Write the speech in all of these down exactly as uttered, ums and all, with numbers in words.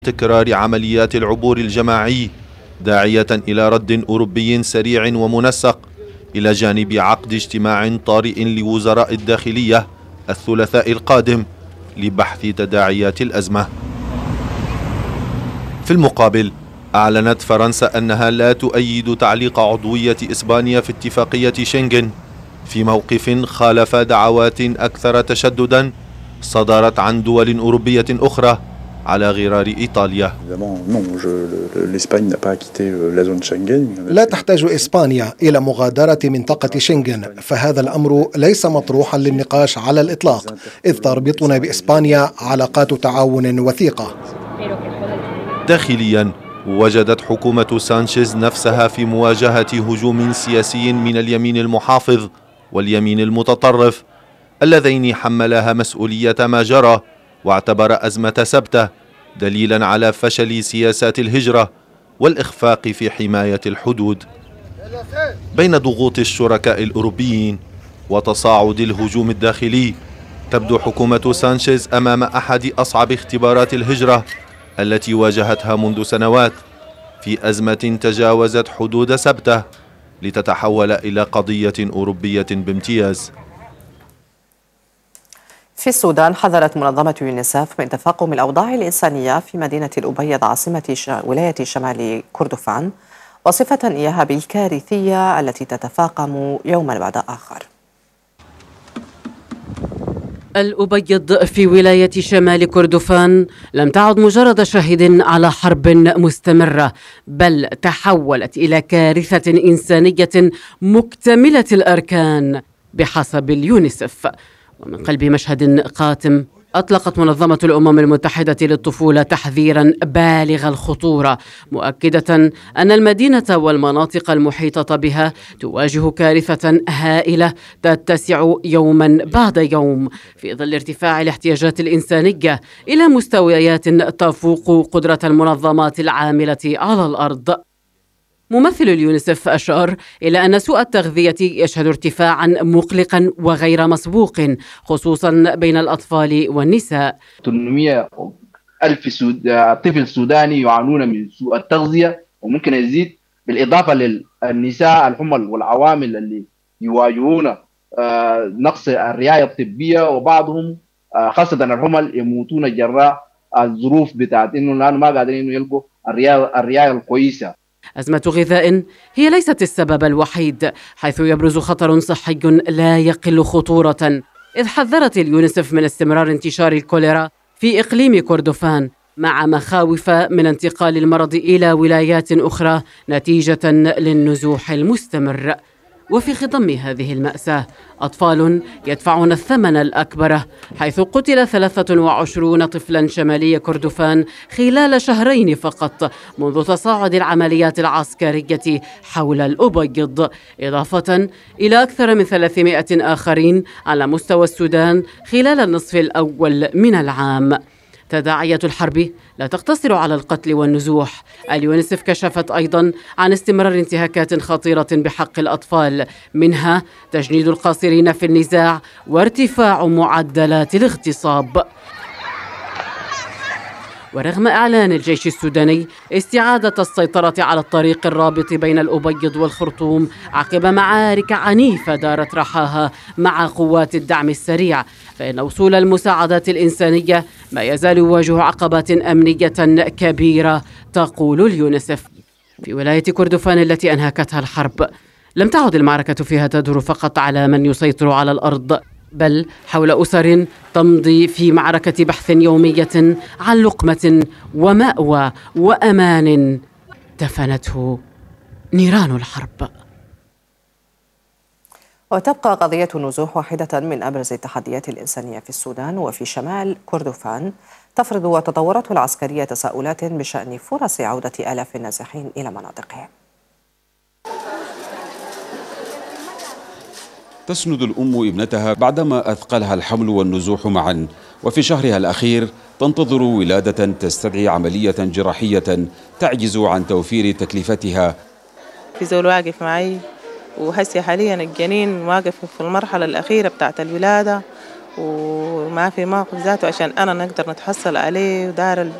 تكرار عمليات العبور الجماعي، داعية إلى رد أوروبي سريع ومنسق إلى جانب عقد اجتماع طارئ لوزراء الداخلية الثلاثاء القادم لبحث تداعيات الأزمة. في المقابل، أعلنت فرنسا أنها لا تؤيد تعليق عضوية إسبانيا في اتفاقية شنغن، في موقف خالف دعوات أكثر تشددا صدرت عن دول أوروبية أخرى على غرار إيطاليا. لا تحتاج إسبانيا إلى مغادرة منطقة شنغن، فهذا الأمر ليس مطروحا للنقاش على الإطلاق، إذ تربطنا بإسبانيا علاقات تعاون وثيقة. داخليا، وجدت حكومة سانشيز نفسها في مواجهة هجوم سياسي من اليمين المحافظ واليمين المتطرف، اللذين حملها مسؤولية ما جرى، واعتبر أزمة سبتة دليلا على فشل سياسات الهجرة والإخفاق في حماية الحدود. بين ضغوط الشركاء الأوروبيين وتصاعد الهجوم الداخلي، تبدو حكومة سانشيز أمام أحد أصعب اختبارات الهجرة التي واجهتها منذ سنوات، في أزمة تجاوزت حدود سبتة لتتحول إلى قضية أوروبية بامتياز. في السودان، حذرت منظمة يونيسف من تفاقم الأوضاع الإنسانية في مدينة الأبيض عاصمة ولاية شمال كردفان، وصفة إياها بالكارثية التي تتفاقم يوما بعد آخر. الأبيض في ولاية شمال كردفان لم تعد مجرد شاهد على حرب مستمرة، بل تحولت إلى كارثة إنسانية مكتملة الأركان بحسب اليونيسف. ومن قلب مشهد قاتم، أطلقت منظمة الأمم المتحدة للطفولة تحذيرا بالغ الخطورة، مؤكدة أن المدينة والمناطق المحيطة بها تواجه كارثة هائلة تتسع يوما بعد يوم، في ظل ارتفاع الاحتياجات الإنسانية إلى مستويات تفوق قدرة المنظمات العاملة على الأرض. ممثل اليونيسف أشار إلى أن سوء التغذية يشهد ارتفاعا مقلقا وغير مسبوق، خصوصا بين الأطفال والنساء. ثمانمئة ألف طفل سوداني يعانون من سوء التغذية، وممكن يزيد بالإضافة للنساء الحمل والعوامل اللي يواجهون نقص الرعاية الطبية، وبعضهم خاصة الحمل يموتون جراء الظروف بتاعت إنه ما قادرين يلقوا الرعاية الكويسة. أزمة غذاء هي ليست السبب الوحيد، حيث يبرز خطر صحي لا يقل خطورة، إذ حذرت اليونيسف من استمرار انتشار الكوليرا في إقليم كردفان، مع مخاوف من انتقال المرض إلى ولايات أخرى نتيجة للنزوح المستمر. وفي خضم هذه المأساة، أطفال يدفعون الثمن الأكبر، حيث قتل ثلاثة وعشرين طفلا شمالي كردفان خلال شهرين فقط منذ تصاعد العمليات العسكرية حول الأبيض، إضافة إلى أكثر من ثلاثمائة آخرين على مستوى السودان خلال النصف الأول من العام. تداعيات الحرب لا تقتصر على القتل والنزوح. اليونيسف كشفت أيضا عن استمرار انتهاكات خطيرة بحق الأطفال، منها تجنيد القاصرين في النزاع وارتفاع معدلات الاغتصاب. ورغم إعلان الجيش السوداني استعادة السيطرة على الطريق الرابط بين الأبيض والخرطوم عقب معارك عنيفة دارت رحاها مع قوات الدعم السريع، فإن وصول المساعدات الإنسانية ما يزال يواجه عقبات أمنية كبيرة، تقول اليونيسف. في ولاية كردفان التي أنهكتها الحرب، لم تعد المعركة فيها تدور فقط على من يسيطر على الأرض، بل حول أسر تمضي في معركة بحث يومية عن لقمة ومأوى وأمان دفنته نيران الحرب. وتبقى قضية النزوح واحدة من أبرز التحديات الإنسانية في السودان، وفي شمال كردفان تفرض التطورات العسكرية تساؤلات بشأن فرص عودة آلاف النازحين إلى مناطقهم. تسند الأم ابنتها بعدما أثقلها الحمل والنزوح معا، وفي شهرها الأخير تنتظر ولادة تستدعي عملية جراحية تعجز عن توفير تكلفتها. في زول واقف معي، وهسي حاليا الجنين واقف في المرحلة الأخيرة بتاعت الولادة، وما في موقف ذاته عشان أنا نقدر نتحصل عليه، ودار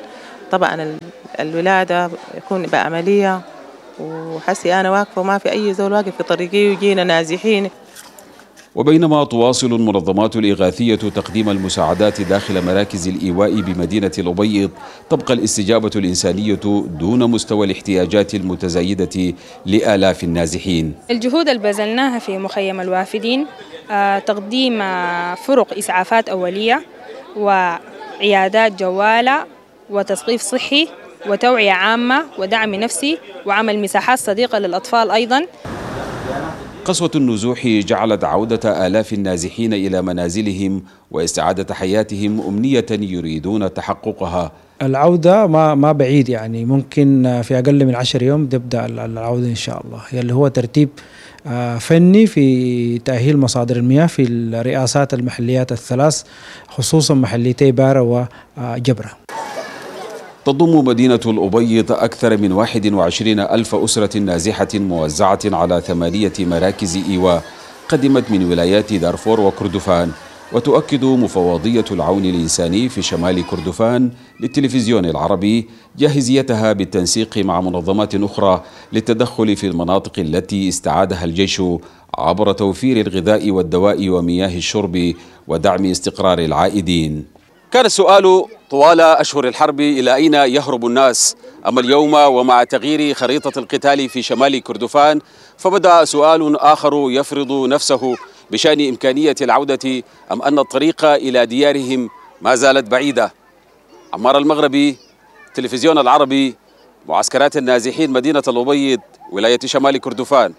طبعا الولادة يكون بعملية، وحسي أنا واقفة وما في أي زول واقف في طريقي ويجينا نازحين. وبينما تواصل المنظمات الإغاثية تقديم المساعدات داخل مراكز الإيواء بمدينة الأبيض، تبقى الاستجابة الإنسانية دون مستوى الاحتياجات المتزايدة لآلاف النازحين. الجهود اللي بذلناها في مخيم الوافدين تقديم فرق إسعافات أولية وعيادات جوالة وتثقيف صحي وتوعية عامة ودعم نفسي وعمل مساحات صديقة للأطفال أيضاً. قسوة النزوح جعلت عودة آلاف النازحين إلى منازلهم واستعادة حياتهم أمنية يريدون تحققها. العودة ما ما بعيد، يعني ممكن في أقل من عشر يوم تبدأ العودة إن شاء الله، اللي هو ترتيب فني في تأهيل مصادر المياه في الرئاسات المحليات الثلاث، خصوصا محليتي بارة وجبرة. تضم مدينة الأبيض أكثر من واحد وعشرين ألف أسرة نازحة موزعة على ثمانية مراكز إيواء قدمت من ولايات دارفور وكردفان. وتؤكد مفوضية العون الإنساني في شمال كردفان للتلفزيون العربي جاهزيتها بالتنسيق مع منظمات أخرى للتدخل في المناطق التي استعادها الجيش عبر توفير الغذاء والدواء ومياه الشرب ودعم استقرار العائدين. كان السؤال طوال أشهر الحرب إلى أين يهرب الناس؟ أما اليوم ومع تغيير خريطة القتال في شمال كردفان فبدأ سؤال آخر يفرض نفسه بشأن إمكانية العودة أم أن الطريق إلى ديارهم ما زالت بعيدة. عمار المغربي، تلفزيون العربي، معسكرات النازحين، مدينة الأبيض، ولاية شمال كردفان.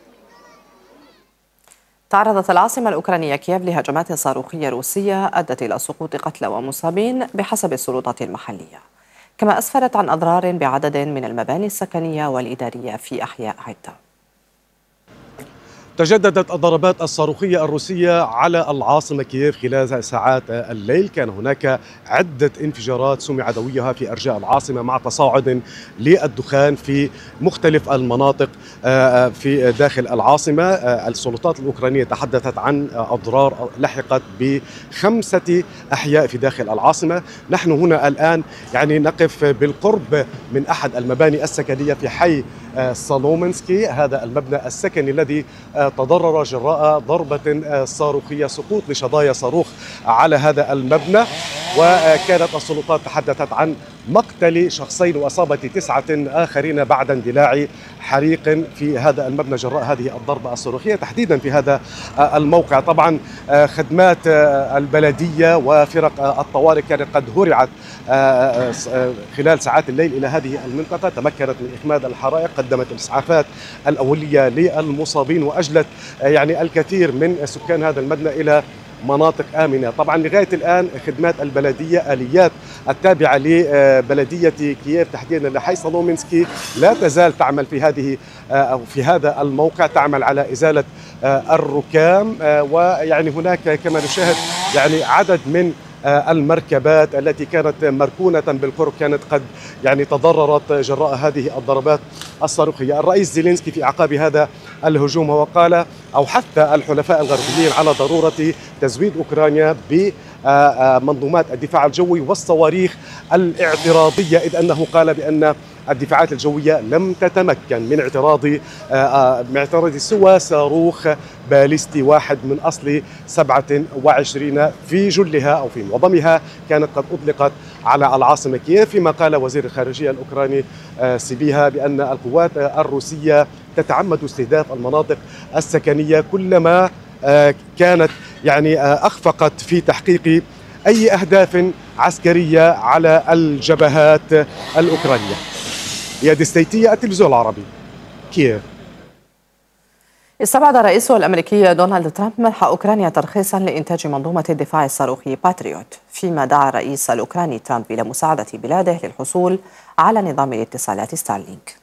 تعرضت العاصمة الأوكرانية كييف لهجمات صاروخية روسية أدت إلى سقوط قتلى ومصابين بحسب السلطات المحلية، كما أسفرت عن أضرار بعدد من المباني السكنية والإدارية في أحياء عدة. تجددت الضربات الصاروخية الروسية على العاصمة كييف خلال ساعات الليل. كان هناك عدة انفجارات سمع دويها في أرجاء العاصمة مع تصاعد للدخان في مختلف المناطق في داخل العاصمة. السلطات الأوكرانية تحدثت عن أضرار لحقت بخمسة أحياء في داخل العاصمة. نحن هنا الآن يعني نقف بالقرب من أحد المباني السكنية في حي سالومنسكي، هذا المبنى السكني الذي تضرر جراء ضربة صاروخية، سقوط لشظايا صاروخ على هذا المبنى. وكانت السلطات تحدثت عن مقتل شخصين وإصابة تسعة آخرين بعد اندلاع حريق في هذا المبنى جراء هذه الضربة الصاروخية تحديدا في هذا الموقع. طبعا خدمات البلدية وفرق الطوارئ كانت قد هرعت خلال ساعات الليل إلى هذه المنطقة، تمكنت من إخماد الحرائق، قدمت الإسعافات الأولية للمصابين وأجلت يعني الكثير من سكان هذا المبنى إلى مناطق آمنة. طبعا لغاية الآن خدمات البلدية، آليات التابعة لبلدية كييف تحديدا لحي سالومنسكي لا تزال تعمل في هذه أو في هذا الموقع، تعمل على إزالة الركام. ويعني هناك كما نشاهد يعني عدد من المركبات التي كانت مركونة بالقرب كانت قد يعني تضررت جراء هذه الضربات الصاروخية. الرئيس زيلينسكي في أعقاب هذا الهجوم وقال أو حث الحلفاء الغربيين على ضرورة تزويد أوكرانيا بمنظومات الدفاع الجوي والصواريخ الاعتراضية، إذ أنه قال بأن الدفاعات الجوية لم تتمكن من اعتراض من اعتراض سوى صاروخ باليستي واحد من أصل سبعة وعشرين في جلها أو في معظمها كانت قد أطلقت على العاصمة كييف. فيما قال وزير الخارجية الأوكراني سيبيها بأن القوات الروسية تتعمد استهداف المناطق السكنية كلما كانت يعني أخفقت في تحقيق أي أهداف عسكرية على الجبهات الأوكرانية. إياد السيتية، التلفزيون العربي، كييف. استبعد الرئيس الأمريكي دونالد ترامب منح أوكرانيا ترخيصا لإنتاج منظومة الدفاع الصاروخي باتريوت، فيما دعا الرئيس الأوكراني ترامب إلى مساعدة بلاده للحصول على نظام الاتصالات ستارلينك.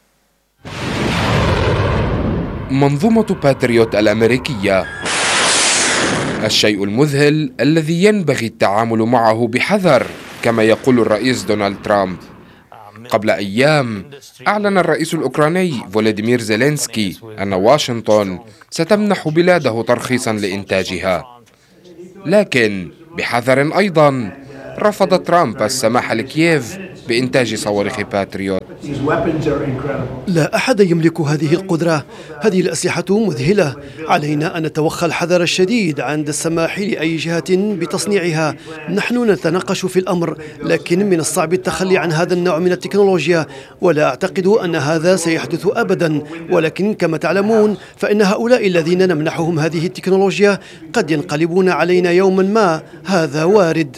منظومة باتريوت الأمريكية، الشيء المذهل الذي ينبغي التعامل معه بحذر كما يقول الرئيس دونالد ترامب. قبل أيام أعلن الرئيس الأوكراني فولوديمير زيلينسكي أن واشنطن ستمنح بلاده ترخيصا لإنتاجها، لكن بحذر أيضا رفض ترامب السماح لكييف بإنتاج صواريخ باتريوت. لا أحد يملك هذه القدرة. هذه الأسلحة مذهلة. علينا أن نتوخى الحذر الشديد عند السماح لأي جهة بتصنيعها. نحن نتناقش في الأمر، لكن من الصعب التخلي عن هذا النوع من التكنولوجيا، ولا أعتقد أن هذا سيحدث أبدا. ولكن كما تعلمون فإن هؤلاء الذين نمنحهم هذه التكنولوجيا قد ينقلبون علينا يوما ما. هذا وارد.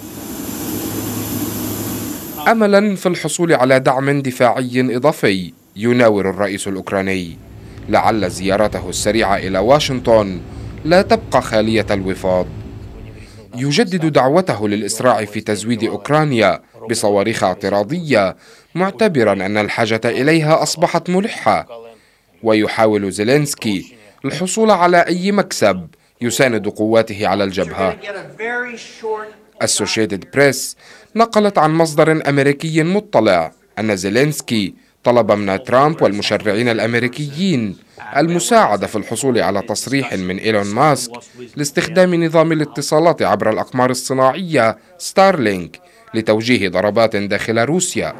أملا في الحصول على دعم دفاعي إضافي، يناور الرئيس الأوكراني لعل زيارته السريعة إلى واشنطن لا تبقى خالية الوفاض. يجدد دعوته للإسراع في تزويد أوكرانيا بصواريخ اعتراضية، معتبرا أن الحاجة إليها أصبحت ملحة، ويحاول زيلينسكي الحصول على أي مكسب يساند قواته على الجبهة. Associated Press نقلت عن مصدر أمريكي مطلع أن زيلينسكي طلب من ترامب والمشرعين الأمريكيين المساعدة في الحصول على تصريح من إيلون ماسك لاستخدام نظام الاتصالات عبر الأقمار الصناعية ستارلينك لتوجيه ضربات داخل روسيا.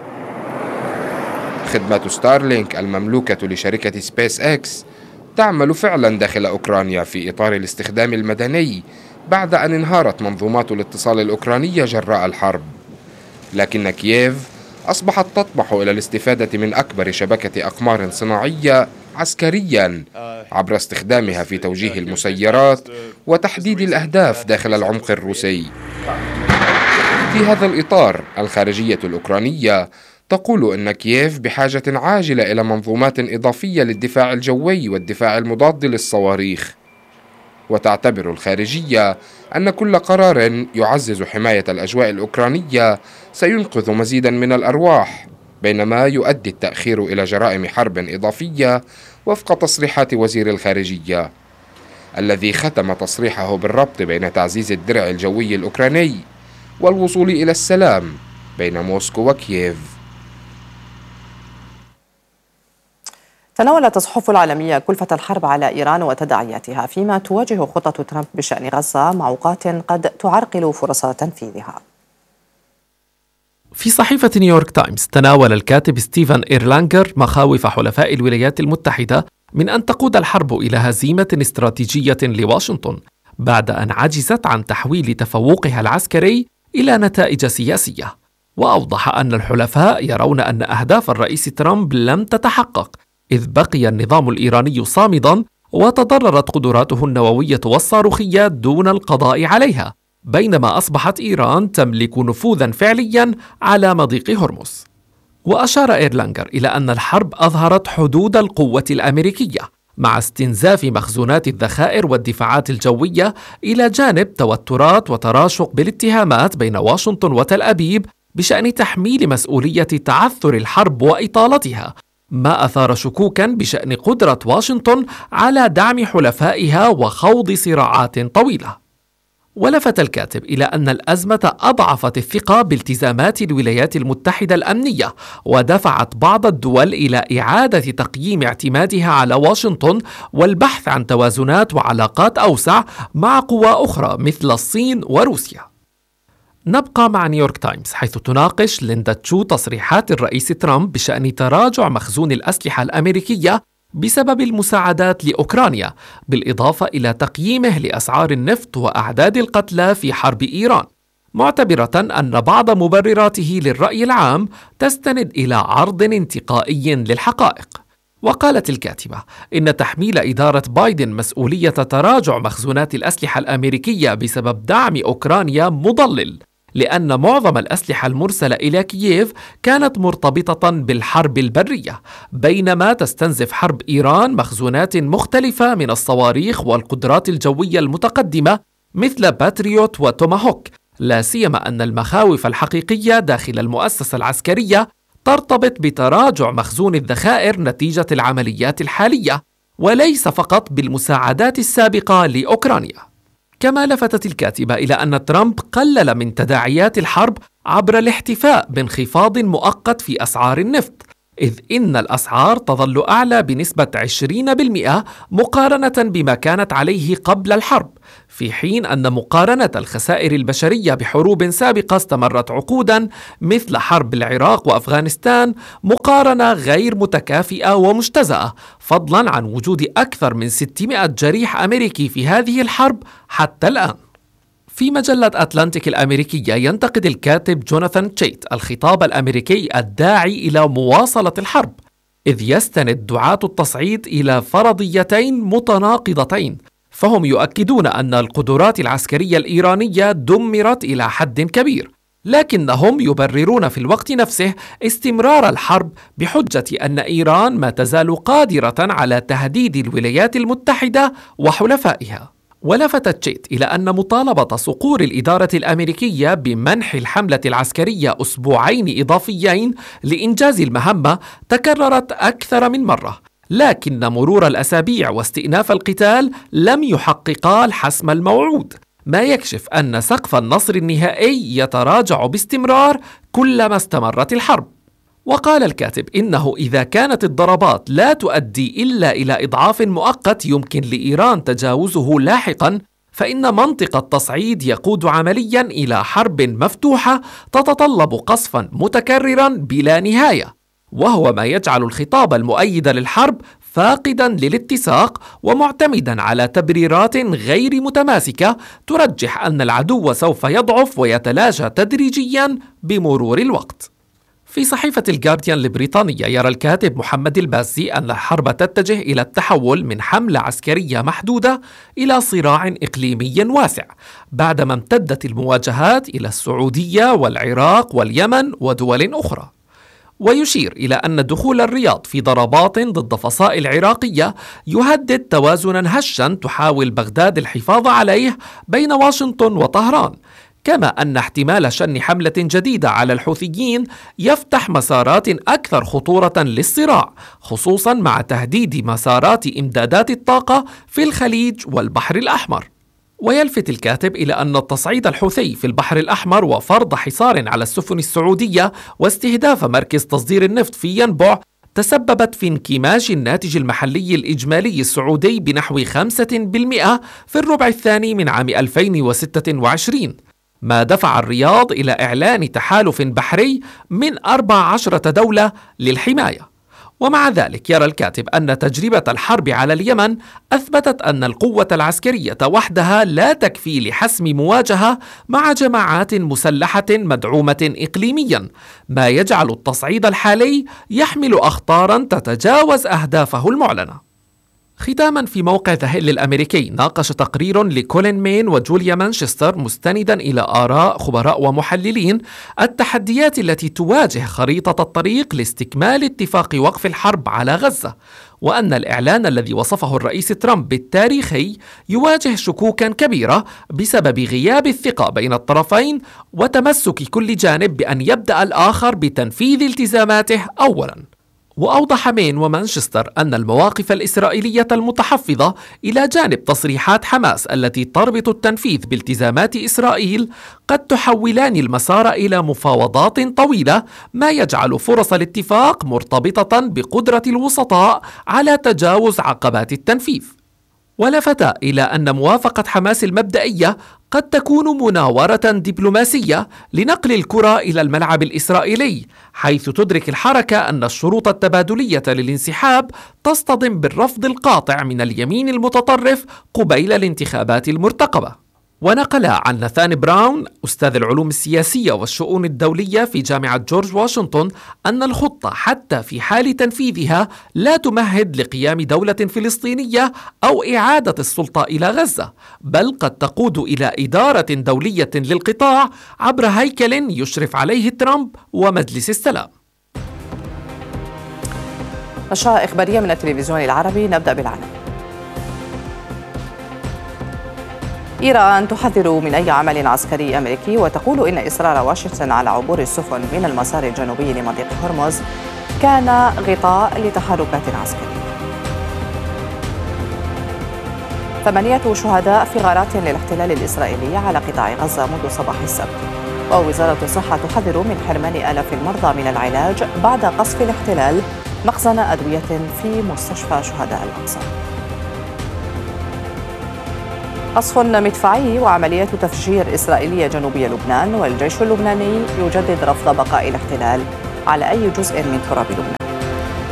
خدمات ستارلينك المملوكة لشركة سبيس إكس تعمل فعلا داخل أوكرانيا في إطار الاستخدام المدني بعد أن انهارت منظومات الاتصال الأوكرانية جراء الحرب، لكن كييف أصبحت تطمح إلى الاستفادة من أكبر شبكة أقمار صناعية عسكريا عبر استخدامها في توجيه المسيرات وتحديد الأهداف داخل العمق الروسي. في هذا الإطار الخارجية الأوكرانية تقول أن كييف بحاجة عاجلة إلى منظومات إضافية للدفاع الجوي والدفاع المضاد للصواريخ، وتعتبر الخارجية أن كل قرار يعزز حماية الأجواء الأوكرانية سينقذ مزيدا من الأرواح، بينما يؤدي التأخير إلى جرائم حرب إضافية وفق تصريحات وزير الخارجية، الذي ختم تصريحه بالربط بين تعزيز الدرع الجوي الأوكراني والوصول إلى السلام بين موسكو وكييف. تناولت الصحف العالمية كلفة الحرب على إيران وتداعياتها، فيما تواجه خطة ترامب بشأن غزة معوقات قد تعرقل فرص تنفيذها. في صحيفة نيويورك تايمز تناول الكاتب ستيفن إيرلانجر مخاوف حلفاء الولايات المتحدة من أن تقود الحرب إلى هزيمة استراتيجية لواشنطن بعد أن عجزت عن تحويل تفوقها العسكري إلى نتائج سياسية. وأوضح أن الحلفاء يرون أن أهداف الرئيس ترامب لم تتحقق، إذ بقي النظام الإيراني صامدا وتضررت قدراته النووية والصاروخية دون القضاء عليها، بينما أصبحت إيران تملك نفوذا فعليا على مضيق هرمز. وأشار إيرلانجر إلى أن الحرب أظهرت حدود القوة الأمريكية مع استنزاف مخزونات الذخائر والدفاعات الجوية، إلى جانب توترات وتراشق بالاتهامات بين واشنطن وتل أبيب بشأن تحميل مسؤولية تعثر الحرب وإطالتها، ما أثار شكوكا بشأن قدرة واشنطن على دعم حلفائها وخوض صراعات طويلة. ولفت الكاتب إلى أن الأزمة أضعفت الثقة بالتزامات الولايات المتحدة الأمنية، ودفعت بعض الدول إلى إعادة تقييم اعتمادها على واشنطن والبحث عن توازنات وعلاقات أوسع مع قوى أخرى مثل الصين وروسيا. نبقى مع نيويورك تايمز، حيث تناقش ليندا تشو تصريحات الرئيس ترامب بشأن تراجع مخزون الأسلحة الأمريكية بسبب المساعدات لأوكرانيا، بالإضافة إلى تقييمه لأسعار النفط وأعداد القتلى في حرب إيران، معتبرة أن بعض مبرراته للرأي العام تستند إلى عرض انتقائي للحقائق. وقالت الكاتبة إن تحميل إدارة بايدن مسؤولية تراجع مخزونات الأسلحة الأمريكية بسبب دعم أوكرانيا مضلل، لأن معظم الأسلحة المرسلة إلى كييف كانت مرتبطة بالحرب البرية، بينما تستنزف حرب إيران مخزونات مختلفة من الصواريخ والقدرات الجوية المتقدمة مثل باتريوت وتوماهوك، لا سيما أن المخاوف الحقيقية داخل المؤسسة العسكرية ترتبط بتراجع مخزون الذخائر نتيجة العمليات الحالية، وليس فقط بالمساعدات السابقة لأوكرانيا. كما لفتت الكاتبة إلى أن ترامب قلل من تداعيات الحرب عبر الاحتفاء بانخفاض مؤقت في أسعار النفط، إذ إن الأسعار تظل أعلى بنسبة عشرين بالمئة مقارنة بما كانت عليه قبل الحرب، في حين أن مقارنة الخسائر البشرية بحروب سابقة استمرت عقودا مثل حرب العراق وأفغانستان مقارنة غير متكافئة ومجتزأة، فضلا عن وجود أكثر من ستمائة جريح أمريكي في هذه الحرب حتى الآن. في مجلة أتلانتيك الأمريكية ينتقد الكاتب جوناثان تشيت الخطاب الأمريكي الداعي إلى مواصلة الحرب، إذ يستند دعاة التصعيد إلى فرضيتين متناقضتين، فهم يؤكدون أن القدرات العسكرية الإيرانية دمرت إلى حد كبير، لكنهم يبررون في الوقت نفسه استمرار الحرب بحجة أن إيران ما تزال قادرة على تهديد الولايات المتحدة وحلفائها. ولفت تشيت إلى أن مطالبة صقور الإدارة الأمريكية بمنح الحملة العسكرية أسبوعين إضافيين لإنجاز المهمة تكررت أكثر من مرة، لكن مرور الأسابيع واستئناف القتال لم يحققا الحسم الموعود، ما يكشف أن سقف النصر النهائي يتراجع باستمرار كلما استمرت الحرب. وقال الكاتب إنه إذا كانت الضربات لا تؤدي إلا إلى إضعاف مؤقت يمكن لإيران تجاوزه لاحقا، فإن منطق التصعيد يقود عمليا إلى حرب مفتوحة تتطلب قصفا متكررا بلا نهاية، وهو ما يجعل الخطاب المؤيد للحرب فاقدا للاتساق ومعتمدا على تبريرات غير متماسكة ترجح أن العدو سوف يضعف ويتلاشى تدريجيا بمرور الوقت. في صحيفة الجارديان البريطانية يرى الكاتب محمد البازي أن الحرب تتجه إلى التحول من حملة عسكرية محدودة إلى صراع إقليمي واسع، بعدما امتدت المواجهات إلى السعودية والعراق واليمن ودول أخرى. ويشير إلى أن دخول الرياض في ضربات ضد فصائل عراقية يهدد توازنا هشا تحاول بغداد الحفاظ عليه بين واشنطن وطهران، كما أن احتمال شن حملة جديدة على الحوثيين يفتح مسارات أكثر خطورة للصراع، خصوصا مع تهديد مسارات إمدادات الطاقة في الخليج والبحر الأحمر. ويلفت الكاتب إلى أن التصعيد الحوثي في البحر الأحمر وفرض حصار على السفن السعودية واستهداف مركز تصدير النفط في ينبع تسببت في انكماش الناتج المحلي الإجمالي السعودي بنحو خمسة بالمئة في الربع الثاني من عام ألفين وستة وعشرين، ما دفع الرياض إلى إعلان تحالف بحري من أربع عشرة دولة للحماية. ومع ذلك يرى الكاتب أن تجربة الحرب على اليمن أثبتت أن القوة العسكرية وحدها لا تكفي لحسم مواجهة مع جماعات مسلحة مدعومة إقليميا، ما يجعل التصعيد الحالي يحمل أخطارا تتجاوز أهدافه المعلنة. ختاما، في موقع ذا هيل الأمريكي ناقش تقرير لكولين مين وجوليا مانشستر مستندا إلى آراء خبراء ومحللين التحديات التي تواجه خريطة الطريق لاستكمال اتفاق وقف الحرب على غزة، وأن الإعلان الذي وصفه الرئيس ترامب بالتاريخي يواجه شكوكا كبيرة بسبب غياب الثقة بين الطرفين وتمسك كل جانب بأن يبدأ الآخر بتنفيذ التزاماته أولا. وأوضح مين ومانشستر أن المواقف الإسرائيلية المتحفظة إلى جانب تصريحات حماس التي تربط التنفيذ بالتزامات إسرائيل قد تحولان المسار إلى مفاوضات طويلة، ما يجعل فرص الاتفاق مرتبطة بقدرة الوسطاء على تجاوز عقبات التنفيذ. ولفت إلى أن موافقة حماس المبدئية قد تكون مناورة دبلوماسية لنقل الكرة إلى الملعب الإسرائيلي، حيث تدرك الحركة أن الشروط التبادلية للانسحاب تصطدم بالرفض القاطع من اليمين المتطرف قبيل الانتخابات المرتقبة. ونقل عن ناثان براون أستاذ العلوم السياسية والشؤون الدولية في جامعة جورج واشنطن أن الخطة حتى في حال تنفيذها لا تمهد لقيام دولة فلسطينية أو إعادة السلطة إلى غزة، بل قد تقود إلى إدارة دولية للقطاع عبر هيكل يشرف عليه ترامب ومجلس السلام. نشرة إخبارية من التلفزيون العربي، نبدأ بالعالم. إيران تحذر من أي عمل عسكري أمريكي وتقول إن إصرار واشنطن على عبور السفن من المسار الجنوبي لمضيق هرمز كان غطاء لتحركات عسكرية. ثمانية شهداء في غارات للاحتلال الإسرائيلي على قطاع غزة منذ صباح السبت. ووزارة الصحة تحذر من حرمان آلاف المرضى من العلاج بعد قصف الاحتلال مخزن أدوية في مستشفى شهداء الأقصى. قصف مدفعي وعملية تفجير إسرائيلية جنوبية لبنان، والجيش اللبناني يجدد رفض بقاء الاحتلال على أي جزء من تراب لبنان.